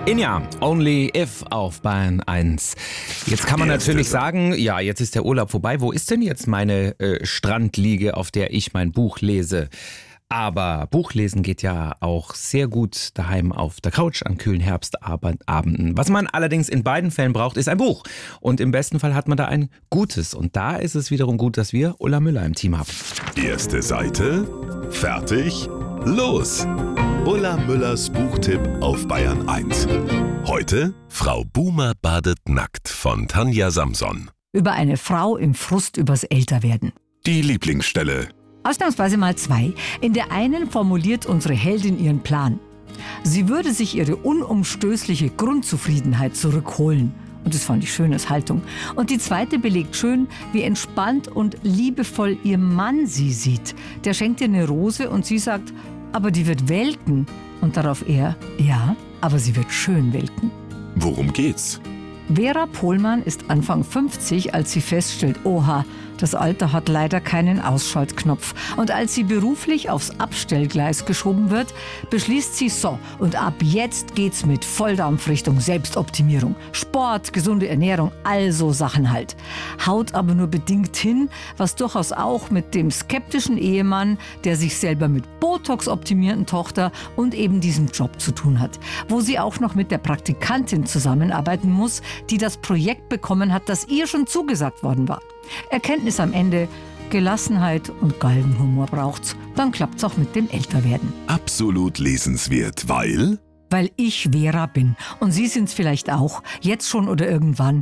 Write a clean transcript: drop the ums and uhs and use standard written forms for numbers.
Inja, Only If auf Bayern 1. Jetzt kann man natürlich sagen, ja, jetzt ist der Urlaub vorbei. Wo ist denn jetzt meine Strandliege, auf der ich mein Buch lese? Aber Buchlesen geht ja auch sehr gut daheim auf der Couch an kühlen Herbstabenden. Was man allerdings in beiden Fällen braucht, ist ein Buch. Und im besten Fall hat man da ein gutes. Und da ist es wiederum gut, dass wir Ulla Müller im Team haben. Erste Seite, fertig, los! Ulla Müllers Buchtipp auf Bayern 1. Heute Frau Boomer badet nackt von Tanja Samson. Über eine Frau im Frust übers Älterwerden. Die Lieblingsstelle. Ausnahmsweise mal zwei. In der einen formuliert unsere Heldin ihren Plan. Sie würde sich ihre unumstößliche Grundzufriedenheit zurückholen. Und das fand ich schön als Haltung. Und die zweite belegt schön, wie entspannt und liebevoll ihr Mann sie sieht. Der schenkt ihr eine Rose und sie sagt, aber die wird welken. Und darauf er, ja, aber sie wird schön welken. Worum geht's? Vera Pohlmann ist Anfang 50, als sie feststellt, oha, das Alter hat leider keinen Ausschaltknopf. Und als sie beruflich aufs Abstellgleis geschoben wird, beschließt sie so, und ab jetzt geht's mit Volldampf Richtung Selbstoptimierung. Sport, gesunde Ernährung, all so Sachen halt. Haut aber nur bedingt hin, was durchaus auch mit dem skeptischen Ehemann, der sich selber mit Botox optimierten Tochter und eben diesem Job zu tun hat. Wo sie auch noch mit der Praktikantin zusammenarbeiten muss, die das Projekt bekommen hat, das ihr schon zugesagt worden war. Erkenntnis am Ende, Gelassenheit und Galgenhumor braucht's. Dann klappt's auch mit dem Älterwerden. Absolut lesenswert, weil... Weil ich Vera bin. Und Sie sind's vielleicht auch. Jetzt schon oder irgendwann.